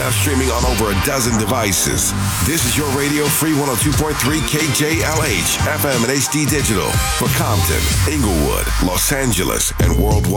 Now streaming on over a dozen devices. This is your Radio Free 102.3 KJLH, FM and HD Digital for Compton, Inglewood, Los Angeles, and worldwide.